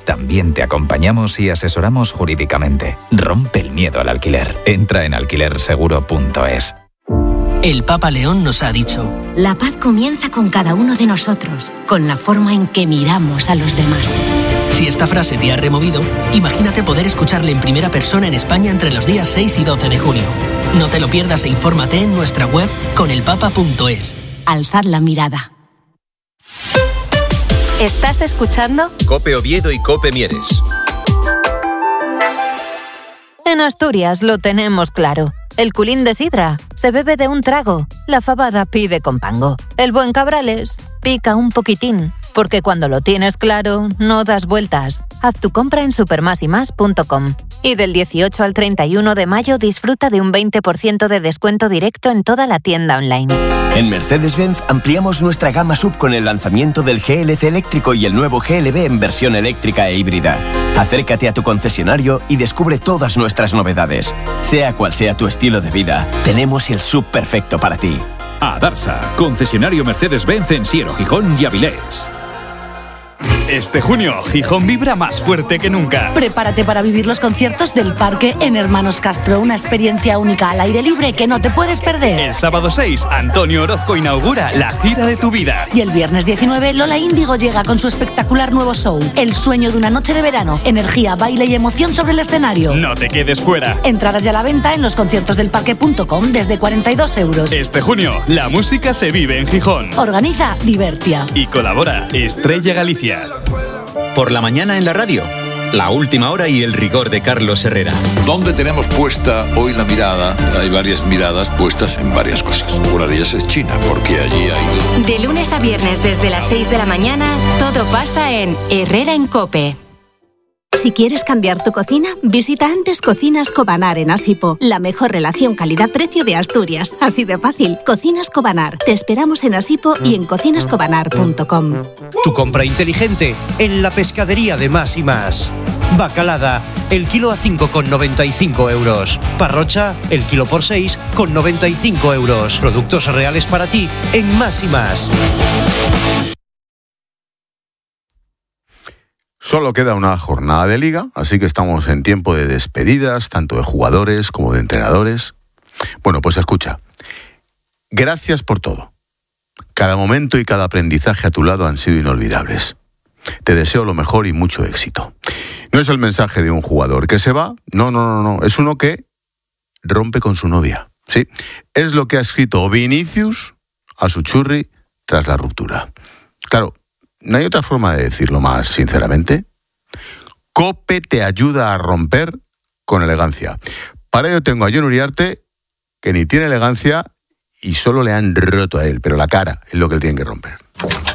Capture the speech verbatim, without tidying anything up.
también te acompañamos y asesoramos jurídicamente. Rompe el miedo al alquiler. Entra en alquiler seguro punto es. El Papa León nos ha dicho: la paz comienza con cada uno de nosotros, con la forma en que miramos a los demás. Si esta frase te ha removido, imagínate poder escucarle en primera persona en España entre los días seis y doce de junio. No te lo pierdas e infórmate en nuestra web con el papa punto es. Alzad la mirada. ¿Estás escuchando? COPE Oviedo y COPE Mieres. En Asturias lo tenemos claro. El culín de sidra se bebe de un trago. La fabada pide con pango. El buen cabrales pica un poquitín. Porque cuando lo tienes claro, no das vueltas. Haz tu compra en supermasimas punto com. Y del dieciocho al treinta y uno de mayo disfruta de un veinte por ciento de descuento directo en toda la tienda online. En Mercedes-Benz ampliamos nuestra gama sub con el lanzamiento del G L C eléctrico y el nuevo G L B en versión eléctrica e híbrida. Acércate a tu concesionario y descubre todas nuestras novedades. Sea cual sea tu estilo de vida, tenemos el sub perfecto para ti. Adarsa, concesionario Mercedes-Benz en Siero, Gijón y Avilés. Este junio, Gijón vibra más fuerte que nunca. Prepárate para vivir los conciertos del Parque en Hermanos Castro, una experiencia única al aire libre que no te puedes perder. El sábado seis, Antonio Orozco inaugura la gira de tu vida. Y el viernes diecinueve, Lola Índigo llega con su espectacular nuevo show, El sueño de una noche de verano, energía, baile y emoción sobre el escenario. No te quedes fuera. Entradas ya a la venta en losconciertosdelparque punto com desde cuarenta y dos euros. Este junio, la música se vive en Gijón. Organiza Divertia. Y colabora Estrella Galicia. Por la mañana en la radio, la última hora y el rigor de Carlos Herrera. ¿Dónde tenemos puesta hoy la mirada? Hay varias miradas puestas en varias cosas. Una de ellas es China, porque allí hay... De lunes a viernes desde las seis de la mañana, todo pasa en Herrera en COPE. Si quieres cambiar tu cocina, visita antes Cocinas Cobanar en Asipo, la mejor relación calidad-precio de Asturias. Así de fácil. Cocinas Cobanar. Te esperamos en Asipo y en cocinas cobanar punto com. Tu compra inteligente en la pescadería de Más y Más. Bacalada, el kilo a cinco con noventa y cinco euros. Parrocha, el kilo por seis con noventa y cinco euros. Productos reales para ti en Más y Más. Solo queda una jornada de liga, así que estamos en tiempo de despedidas, tanto de jugadores como de entrenadores. Bueno, pues escucha. Gracias por todo. Cada momento y cada aprendizaje a tu lado han sido inolvidables. Te deseo lo mejor y mucho éxito. No es el mensaje de un jugador que se va, no, no, no, no. Es uno que rompe con su novia. Sí, es lo que ha escrito Vinicius a su churri tras la ruptura. Claro, no hay otra forma de decirlo más sinceramente. COPE te ayuda a romper con elegancia. Para ello tengo a Jon Uriarte, que ni tiene elegancia y solo le han roto a él, pero la cara es lo que él tiene que romper.